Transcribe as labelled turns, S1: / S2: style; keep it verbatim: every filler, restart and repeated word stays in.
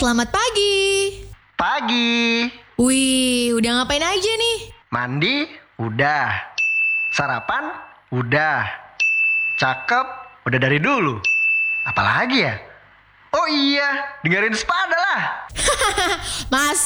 S1: selamat pagi.
S2: Pagi.
S1: Wih, udah ngapain aja nih?
S2: Mandi? Udah. Sarapan? Udah. Cakep? Udah dari dulu. Apalagi ya? Oh iya, dengerin Spada lah.
S1: Mas